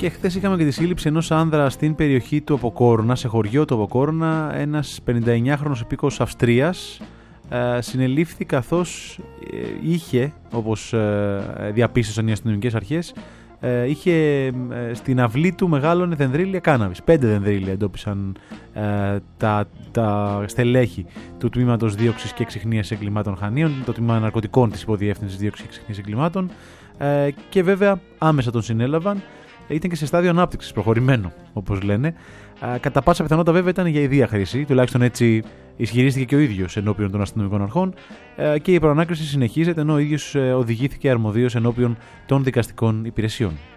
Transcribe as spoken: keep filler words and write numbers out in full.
Και χθες είχαμε και τη σύλληψη ενός άνδρα στην περιοχή του Αποκόρνα, σε χωριό του Αποκόρνα. Ένας πενηνταεννιάχρονος υπήκοος Αυστρίας ε, συνελήφθη καθώς ε, είχε, όπως ε, διαπίστωσαν οι αστυνομικές αρχές, ε, είχε ε, στην αυλή του μεγάλωνε δενδρίλια κάναβης. Πέντε δενδρίλια εντόπισαν ε, τα, τα στελέχη του Τμήματος Δίωξης και Εξιχνίας Εγκλημάτων Χανίων, το Τμήμα Ναρκωτικών της Υποδιεύθυνσης Δίωξης και Εξιχνίας Εγκλημάτων, ε, και βέβαια άμεσα τον συνέλαβαν. Ήταν και σε στάδιο ανάπτυξης, προχωρημένο, όπως λένε. Α, κατά πάσα πιθανότητα, βέβαια, ήταν για ιδία χρήση, τουλάχιστον έτσι ισχυρίστηκε και ο ίδιος ενώπιον των αστυνομικών αρχών. Α, και η προανάκριση συνεχίζεται, ενώ ο ίδιος οδηγήθηκε αρμοδίως ενώπιον των δικαστικών υπηρεσιών.